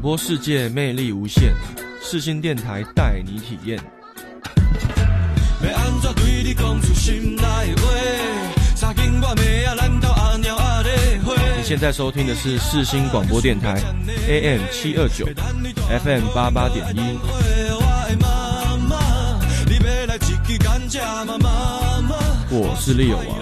播世界魅力无限，世新电台带你体验。 要安怎对你讲出心内话？三更我妹仔咱斗阿鸟阿咧花。 你现在收听的是世新广播电台 AM 729 FM 88.1。我是Leo啊。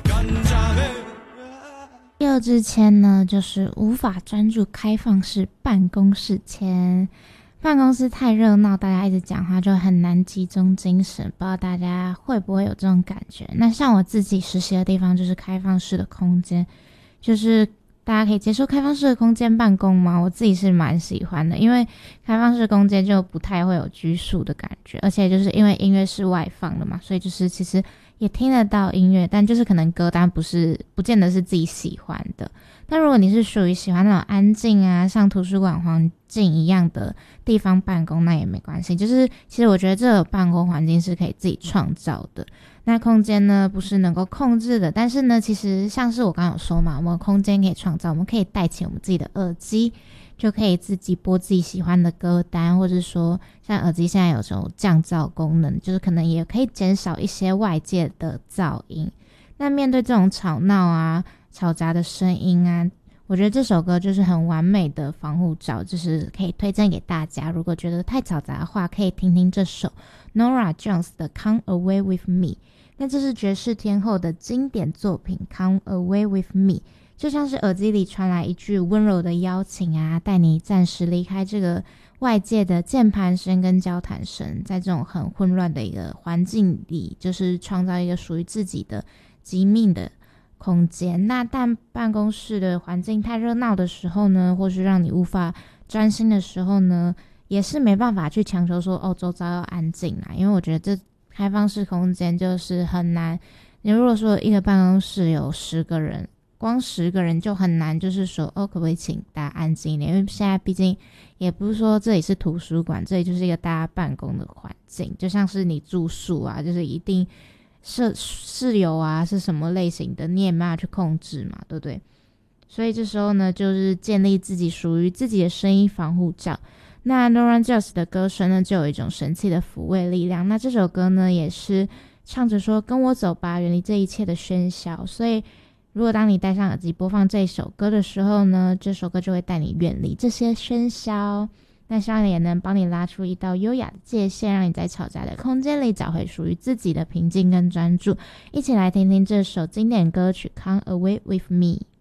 Leo之前呢，就是无法专注开放式办公室前。办公室太热闹，大家一直讲话就很难集中精神，不知道大家会不会有这种感觉。那像我自己实习的地方就是开放式的空间，就是大家可以接受开放式的空间办公吗？我自己是蛮喜欢的，因为开放式空间就不太会有拘束的感觉，而且就是因为音乐是外放的嘛，所以就是其实也听得到音乐，但就是可能歌单不见得是自己喜欢的。但如果你是属于喜欢那种安静啊，像图书馆环境一样的地方办公，那也没关系。就是其实我觉得这个办公环境是可以自己创造的。那空间呢不是能够控制的，但是呢其实像是我刚刚有说嘛，我们空间可以创造，我们可以带起我们自己的耳机，就可以自己播自己喜欢的歌单，或者说像耳机现在有这种降噪功能，就是可能也可以减少一些外界的噪音。那面对这种吵闹啊嘈杂的声音啊，我觉得这首歌就是很完美的防护罩，就是可以推荐给大家。如果觉得太嘈杂的话，可以听听这首 Norah Jones 的 Come Away With Me。 那这是爵士天后的经典作品 Come Away With Me， 就像是耳机里传来一句温柔的邀请啊，带你暂时离开这个外界的键盘声跟交谈声，在这种很混乱的一个环境里，就是创造一个属于自己的极密的空间。那但办公室的环境太热闹的时候呢，或是让你无法专心的时候呢，也是没办法去强求说周遭要安静啦，因为我觉得这开放式空间就是很难。你如果说一个办公室有10个人，光10个人就很难，就是说可不可以请大家安静一点？因为现在毕竟也不是说这里是图书馆，这里就是一个大家办公的环境，就像是你住宿啊，就是一定室友啊是什么类型的，你也没办法去控制嘛，对不对？所以这时候呢，就是建立自己属于自己的声音防护罩。那 Norah Jones 的歌声呢，就有一种神奇的抚慰力量。那这首歌呢，也是唱着说跟我走吧，远离这一切的喧嚣。所以如果当你戴上耳机播放这首歌的时候呢，这首歌就会带你远离这些喧嚣。那希望也能帮你拉出一道优雅的界限，让你在嘈杂的空间里找回属于自己的平静跟专注。一起来听听这首经典歌曲 Come Away With Me。